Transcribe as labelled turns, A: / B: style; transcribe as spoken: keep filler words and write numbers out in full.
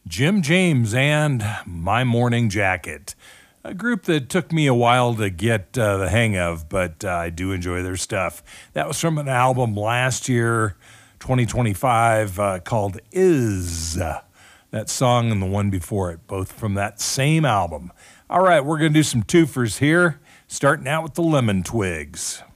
A: Jim James and My Morning Jacket, a group that took me a while to get uh, the hang of, but uh, I do enjoy their stuff. That was from an album last year, twenty twenty-five, uh, called Is. That song and the one before it, both from that same album. All right, we're going to do some twofers here, starting out with the Lemon Twigs.